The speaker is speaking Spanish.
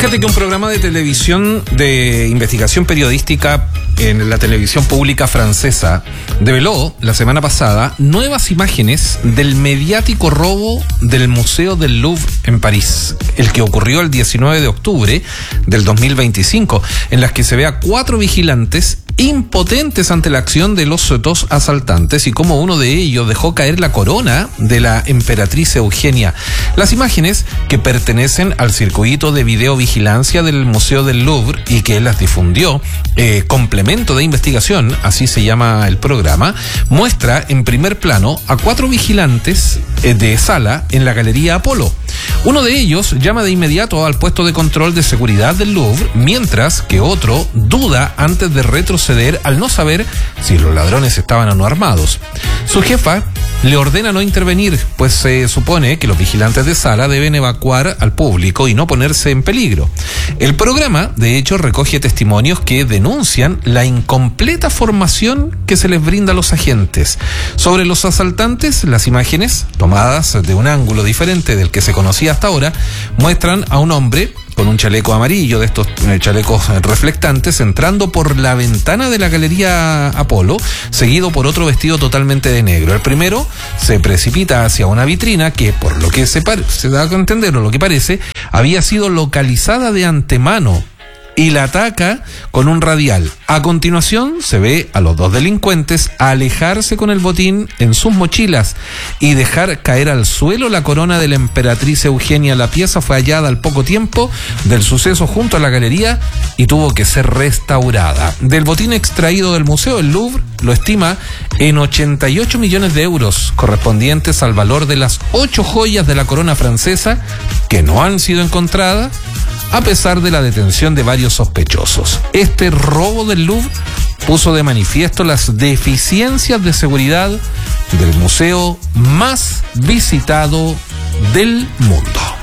Fíjate que un programa de televisión de investigación periodística en la televisión pública francesa develó la semana pasada nuevas imágenes del mediático robo del Museo del Louvre en París, el que ocurrió el 19 de octubre del 2025, en las que se ve a 4 vigilantes impotentes ante la acción de los 2 asaltantes y cómo uno de ellos dejó caer la corona de la emperatriz Eugenia. Las imágenes, que pertenecen al circuito de videovigilancia del Museo del Louvre y que las difundió Complemento de Investigación, así se llama el programa, muestra en primer plano a 4 vigilantes de sala en la Galería Apolo. Uno de ellos llama de inmediato al puesto de control de seguridad del Louvre, mientras que otro duda antes de retroceder al no saber si los ladrones estaban o no armados. Su jefa le ordena no intervenir, pues se supone que los vigilantes de sala deben evacuar al público y no ponerse en peligro. El programa, de hecho, recoge testimonios que denuncian la incompleta formación que se les brinda a los agentes. Sobre los asaltantes, las imágenes, tomadas de un ángulo diferente del que se conocía hasta ahora, muestran a un hombre con un chaleco amarillo, de estos chalecos reflectantes, entrando por la ventana de la Galería Apolo, seguido por otro vestido totalmente de negro. El primero se precipita hacia una vitrina que, por lo que se da a entender, o lo que parece, había sido localizada de antemano, y la ataca con un radial. A continuación se ve a los 2 delincuentes alejarse con el botín en sus mochilas y dejar caer al suelo la corona de la emperatriz Eugenia. La pieza fue hallada al poco tiempo del suceso junto a la galería y tuvo que ser restaurada. Del botín extraído del museo, el Louvre lo estima en 88 millones de euros, correspondientes al valor de las 8 joyas de la corona francesa que no han sido encontradas, a pesar de la detención de varios sospechosos. Este robo del Louvre puso de manifiesto las deficiencias de seguridad del museo más visitado del mundo.